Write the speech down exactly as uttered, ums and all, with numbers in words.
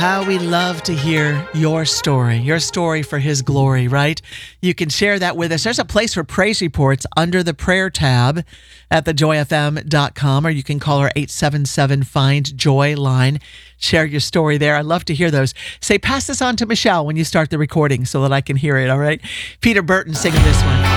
How we love to hear your story, your story for His glory, right? You can share that with us. There's a place for praise reports under the prayer tab at the joy f m dot com, or you can call our eight seven seven, find joy line. Share your story there. I'd love to hear those. Say, pass this on to Michelle when you start the recording so that I can hear it, all right? Peter Burton singing this one.